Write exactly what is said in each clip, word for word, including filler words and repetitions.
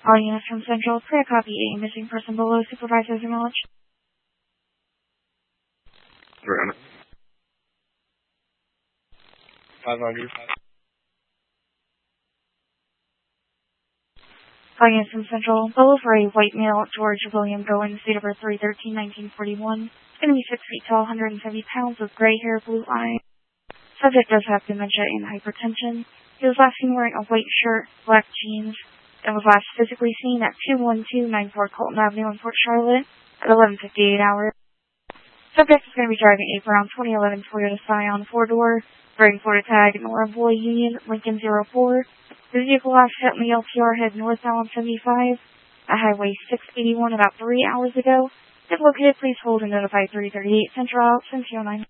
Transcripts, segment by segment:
All units from Central, clear copy A, missing person below, supervisor's acknowledged. three hundred. five hundred. All units from Central, below for a white male, George William Goins, date of birth three thirteen nineteen forty-one. He's going to be six feet tall, one hundred seventy pounds, with gray hair, blue eyes. Subject does have dementia and hypertension. He was last seen wearing a white shirt, black jeans, and was last physically seen at two one two nine four Colton Avenue in Port Charlotte at eleven fifty-eight hours. Subject is going to be driving a brown twenty eleven Toyota Scion four-door, wearing Florida tag, Nora Boy Union, Lincoln zero four. The vehicle last hit on the L T R head northbound seventy-five at Highway six eighty-one about three hours ago. If located, please hold and notify three thirty-eight Central, since oh nine.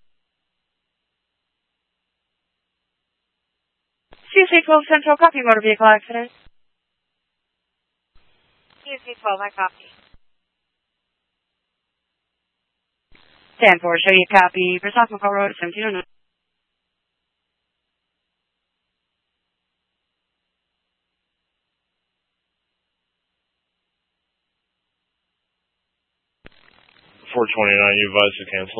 C C twelve Central, copy motor vehicle accident. C C twelve, I copy. ten four, show you copy. For South McCall Road, seventeen oh nine. four twenty-nine, you advised to cancel.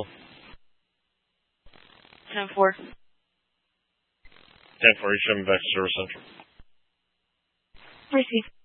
ten four. ten four, you should back to Service Central. Receive.